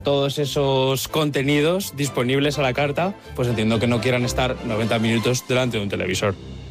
todos esos contenidos disponibles a la carta, pues entiendo que no quieran estar 90 minutos delante de un televisor.